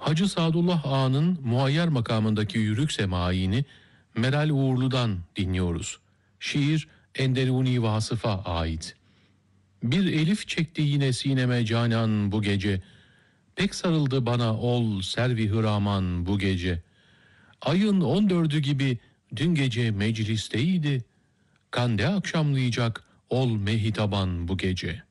Hacı Sadullah Ağa'nın muayyer makamındaki yürük semaiyini Meral Uğurlu'dan dinliyoruz. Şiir Enderuni Vasıf'a ait. Bir elif çekti yine sineme canan bu gece. Pek sarıldı bana ol servi hıraman bu gece. Ayın 14'ü gibi dün gece meclisteydi. Kande akşamlayacak ol mehitaban bu gece.''